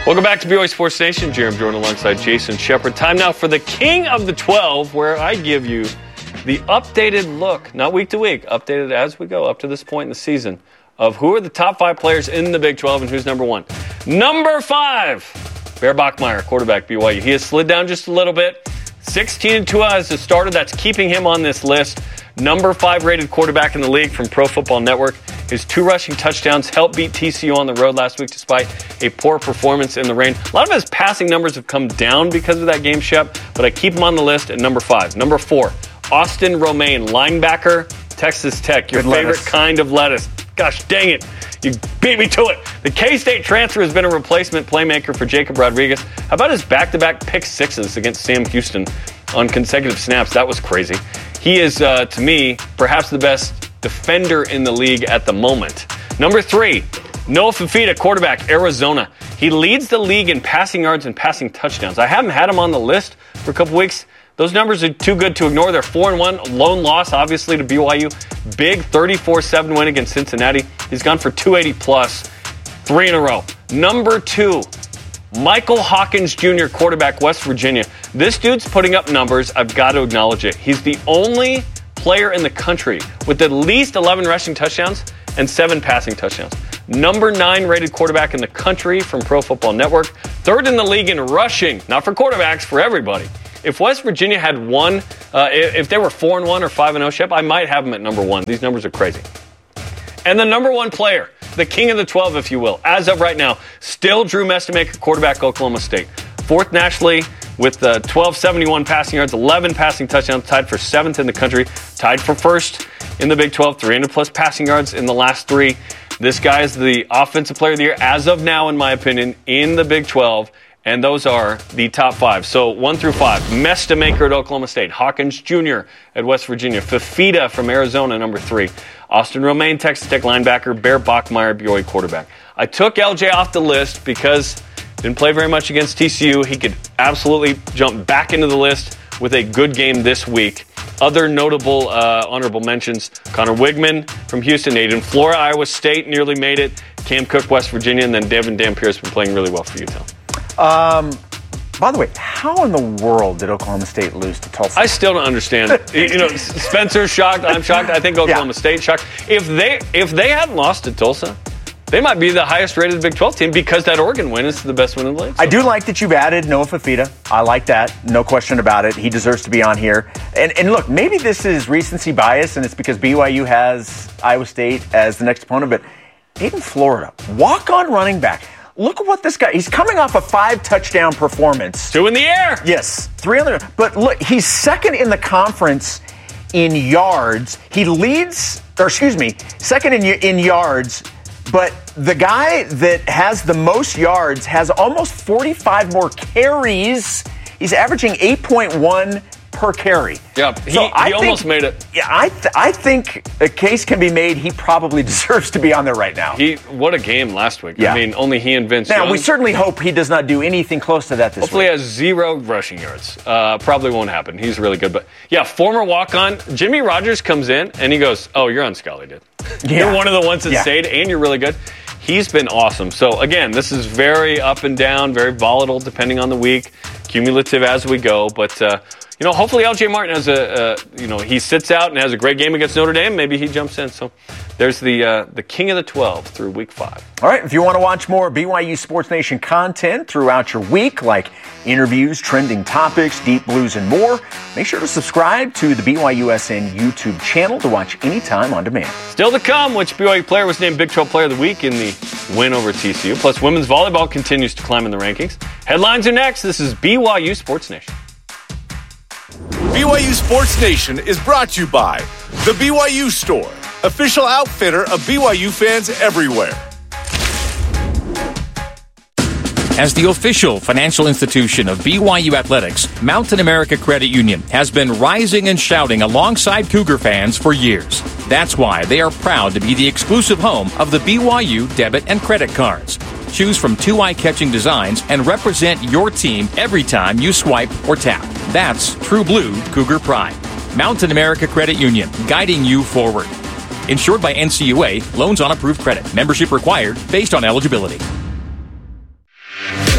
Welcome back to BYU Sports Nation. Jeremy Jordan alongside Jason Shepard. Time now for the King of the 12, where I give you the updated look, not week to week, updated as we go up to this point in the season, of who are the top 5 players in the Big 12 and who's number 1. Number 5, Bear Bachmeier, quarterback BYU. He has slid down just a little bit. 16-2 as a starter. That's keeping him on this list. Number 5 rated quarterback in the league from Pro Football Network. His 2 rushing touchdowns helped beat TCU on the road last week despite a poor performance in the rain. A lot of his passing numbers have come down because of that game, Shep, but I keep him on the list at number 5. Number 4, Austin Romaine, linebacker, Texas Tech. Your favorite kind of lettuce. Gosh dang it. You beat me to it. The K-State transfer has been a replacement playmaker for Jacob Rodriguez. How about his back-to-back pick sixes against Sam Houston on consecutive snaps? That was crazy. He is, to me, perhaps the best defender in the league at the moment. Number 3, Noah Fifita, quarterback, Arizona. He leads the league in passing yards and passing touchdowns. I haven't had him on the list for a couple weeks. Those numbers are too good to ignore. They're 4-1, lone loss, obviously, to BYU. Big 34-7 win against Cincinnati. He's gone for 280-plus, 3 in a row. Number 2, Michael Hawkins Jr., quarterback, West Virginia. This dude's putting up numbers. I've got to acknowledge it. He's the only player in the country with at least 11 rushing touchdowns and 7 passing touchdowns. Number 9 rated quarterback in the country from Pro Football Network. 3rd in the league in rushing, not for quarterbacks, for everybody. If West Virginia had won, if they were 4-1 or 5-0, Shep, I might have them at number 1. These numbers are crazy. And the number 1 player, the king of the 12, if you will, as of right now, still Drew Mestamaker, quarterback, Oklahoma State. 4th nationally with 1271 passing yards, 11 passing touchdowns, tied for 7th in the country, tied for 1st in the Big 12, 300-plus passing yards in the last 3. This guy is the offensive player of the year, as of now, in my opinion, in the Big 12. And those are the top 5. So 1 through 5. Mestamaker at Oklahoma State. Hawkins Jr. at West Virginia. Fifita from Arizona, number 3. Austin Romaine, Texas Tech linebacker. Bear Bachmeier, BYU quarterback. I took LJ off the list because didn't play very much against TCU. He could absolutely jump back into the list with a good game this week. Other notable honorable mentions, Connor Wigman from Houston, Aiden Flora, Iowa State, nearly made it. Cam Cook, West Virginia, and then Devin Dampier has been playing really well for Utah. By the way, how in the world did Oklahoma State lose to Tulsa? I still don't understand. Spencer's shocked. I'm shocked. I think Oklahoma State shocked. If they hadn't lost to Tulsa, they might be the highest-rated Big 12 team because that Oregon win is the best win in the league. So. I do like that you've added Noah Fifita. I like that. No question about it. He deserves to be on here. And look, maybe this is recency bias, and it's because BYU has Iowa State as the next opponent, but Aiden Florida, walk-on running back. Look at what this guy, he's coming off a 5-touchdown performance. 2 in the air. Yes, 3 on the, but look, he's 2nd in the conference in yards. He leads, second in yards, but the guy that has the most yards has almost 45 more carries. He's averaging 8.1 per carry. Yeah, he almost made it. Yeah, I think a case can be made he probably deserves to be on there right now. What a game last week. Yeah. I mean, only he and Vince Now, Young. We certainly hope he does not do anything close to that this Hopefully week. he has 0 rushing yards. Probably won't happen. He's really good. But, yeah, former walk-on. Jimmy Rogers comes in, and he goes, oh, you're on Scully, dude. You're one of the ones that stayed, and you're really good. He's been awesome. So, again, this is very up and down, very volatile depending on the week, cumulative as we go. But, hopefully LJ Martin has he sits out and has a great game against Notre Dame. Maybe he jumps in. So there's the king of the 12 through week 5. All right, if you want to watch more BYU Sports Nation content throughout your week, like interviews, trending topics, deep blues, and more, make sure to subscribe to the BYUSN YouTube channel to watch anytime on demand. Still to come, which BYU player was named Big 12 Player of the Week in the win over TCU. Plus, women's volleyball continues to climb in the rankings. Headlines are next. This is BYU Sports Nation. BYU Sports Nation is brought to you by The BYU Store, official outfitter of BYU fans everywhere. As the official financial institution of BYU Athletics, Mountain America Credit Union has been rising and shouting alongside Cougar fans for years. That's why they are proud to be the exclusive home of the BYU debit and credit cards. Choose from 2 eye-catching designs and represent your team every time you swipe or tap. That's true blue Cougar pride. Mountain America Credit Union, guiding you forward. Insured by NCUA, loans on approved credit. Membership required based on eligibility.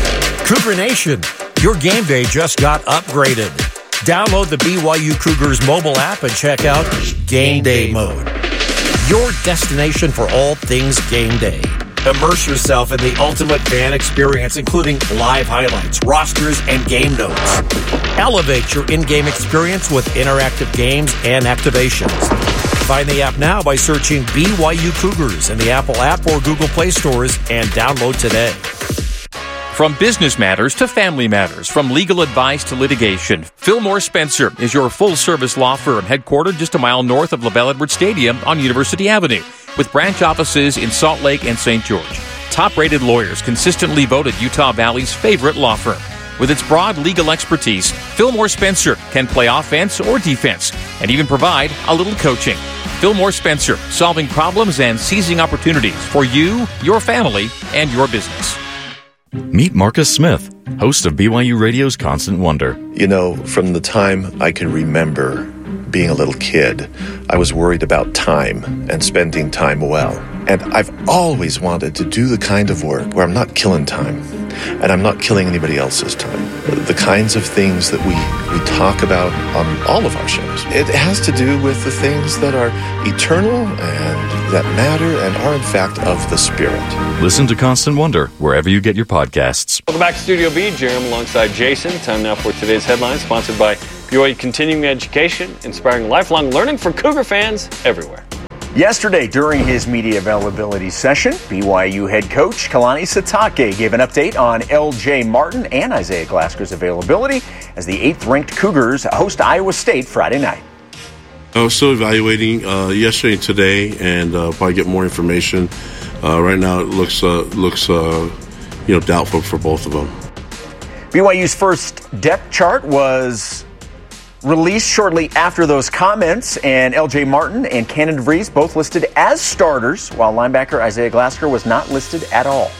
Cougar Nation, your game day just got upgraded. Download the BYU Cougars mobile app and check out Game Day Mode, your destination for all things game day. Immerse yourself in the ultimate fan experience, including live highlights, rosters, and game notes. Elevate your in-game experience with interactive games and activations. Find the app now by searching BYU Cougars in the Apple app or Google Play stores and download today. From business matters to family matters, from legal advice to litigation, Fillmore Spencer is your full-service law firm headquartered just a mile north of LaBelle Edwards Stadium on University Avenue, with branch offices in Salt Lake and St. George. Top-rated lawyers consistently voted Utah Valley's favorite law firm. With its broad legal expertise, Fillmore Spencer can play offense or defense and even provide a little coaching. Fillmore Spencer, solving problems and seizing opportunities for you, your family, and your business. Meet Marcus Smith, host of BYU Radio's Constant Wonder. You know, from the time I can remember being a little kid, I was worried about time and spending time well. And I've always wanted to do the kind of work where I'm not killing time and I'm not killing anybody else's time. The kinds of things that we talk about on all of our shows. It has to do with the things that are eternal and that matter and are in fact of the Spirit. Listen to Constant Wonder wherever you get your podcasts. Welcome back to Studio B. Jerem alongside Jason. Time now for today's headlines, sponsored by BYU Continuing Education, inspiring lifelong learning for Cougar fans everywhere. Yesterday, during his media availability session, BYU head coach Kalani Sitake gave an update on L.J. Martin and Isaiah Glasker's availability as the 8th-ranked Cougars host Iowa State Friday night. I was still evaluating yesterday and today, and probably get more information. Right now, it looks doubtful for both of them. BYU's first depth chart was released shortly after those comments, and L.J. Martin and Cannon DeVries both listed as starters, while linebacker Isaiah Glasker was not listed at all.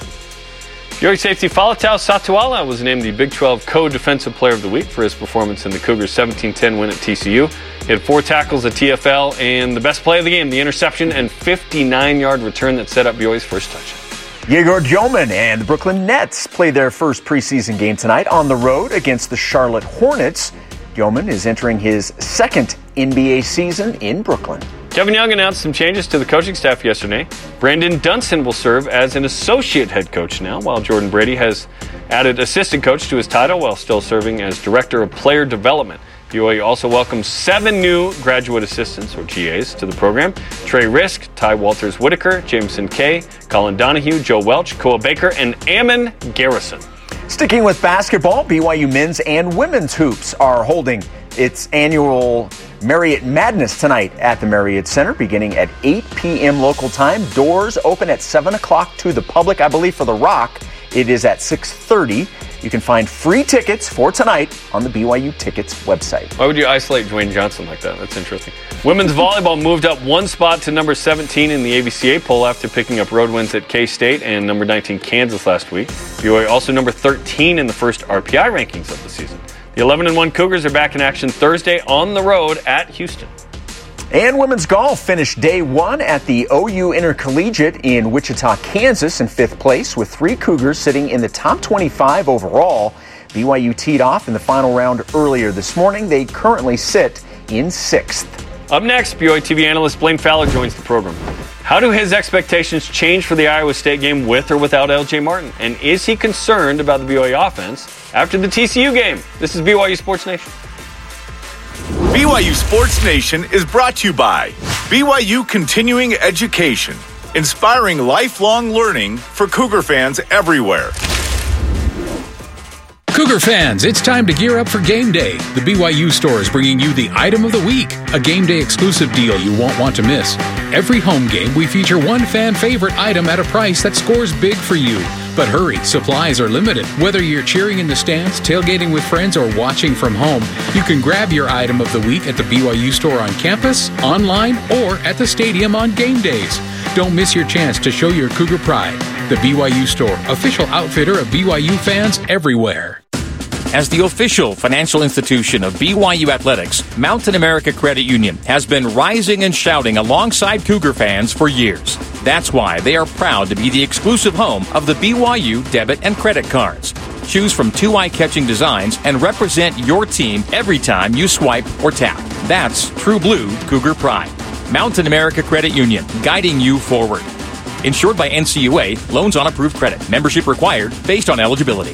BYU safety Faletau Satuala was named the Big 12 Co-Defensive Player of the Week for his performance in the Cougars' 17-10 win at TCU. He had 4 tackles at TFL, and the best play of the game, the interception and 59-yard return that set up BYU's first touchdown. Yegor Djoman and the Brooklyn Nets play their first preseason game tonight on the road against the Charlotte Hornets. Djoman is entering his second NBA season in Brooklyn. Kevin Young announced some changes to the coaching staff yesterday. Brandon Dunson will serve as an associate head coach now, while Jordan Brady has added assistant coach to his title while still serving as director of player development. BYU also welcomes 7 new graduate assistants, or GAs, to the program. Trey Risk, Ty Walters-Whitaker, Jameson Kay, Colin Donahue, Joe Welch, Koa Baker, and Ammon Garrison. Sticking with basketball, BYU men's and women's hoops are holding its annual Marriott Madness tonight at the Marriott Center, beginning at 8 p.m. local time. Doors open at 7 o'clock to the public. I believe for the Rock, it is at 6:30. You can find free tickets for tonight on the BYU Tickets website. Why would you isolate Dwayne Johnson like that? That's interesting. Women's volleyball moved up 1 spot to number 17 in the AVCA poll after picking up road wins at K-State and number 19 Kansas last week. BYU also number 13 in the first RPI rankings of the season. The 11-1 Cougars are back in action Thursday on the road at Houston. And women's golf finished day 1 at the OU Intercollegiate in Wichita, Kansas in 5th place, with 3 Cougars sitting in the top 25 overall. BYU teed off in the final round earlier this morning. They currently sit in 6th. Up next, BYU TV analyst Blaine Fowler joins the program. How do his expectations change for the Iowa State game with or without L.J. Martin? And is he concerned about the BYU offense after the TCU game? This is BYU Sports Nation. BYU Sports Nation is brought to you by BYU Continuing Education, inspiring lifelong learning for Cougar fans everywhere. Cougar fans, it's time to gear up for game day. The BYU store is bringing you the item of the week, a game day exclusive deal you won't want to miss. Every home game, we feature one fan favorite item at a price that scores big for you. But hurry, supplies are limited. Whether you're cheering in the stands, tailgating with friends, or watching from home, you can grab your item of the week at the BYU store on campus, online, or at the stadium on game days. Don't miss your chance to show your Cougar pride. The BYU store, official outfitter of BYU fans everywhere. As the official financial institution of BYU Athletics, Mountain America Credit Union has been rising and shouting alongside Cougar fans for years. That's why they are proud to be the exclusive home of the BYU debit and credit cards. Choose from 2 eye-catching designs and represent your team every time you swipe or tap. That's true blue Cougar pride. Mountain America Credit Union, guiding you forward. Insured by NCUA, loans on approved credit. Membership required based on eligibility.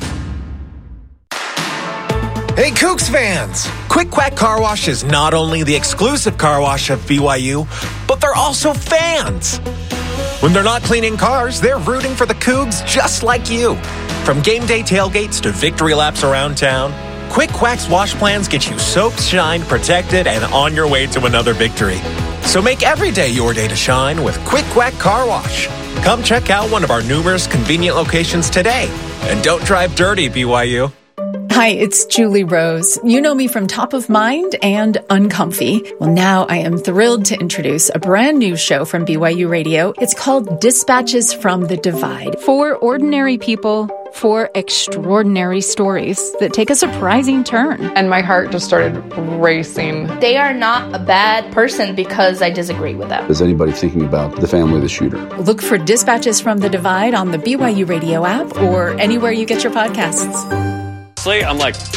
Hey, Cougs fans! Quick Quack Car Wash is not only the exclusive car wash of BYU, but they're also fans. When they're not cleaning cars, they're rooting for the Cougs just like you. From game day tailgates to victory laps around town, Quick Quack's wash plans get you soaked, shined, protected, and on your way to another victory. So make every day your day to shine with Quick Quack Car Wash. Come check out one of our numerous convenient locations today. And don't drive dirty, BYU. Hi, it's Julie Rose. You know me from Top of Mind and Uncomfy. Well, now I am thrilled to introduce a brand new show from BYU Radio. It's called Dispatches from the Divide. For ordinary people, for extraordinary stories that take a surprising turn. And my heart just started racing. They are not a bad person because I disagree with them. Is anybody thinking about the family of the shooter? Look for Dispatches from the Divide on the BYU Radio app or anywhere you get your podcasts. I'm like,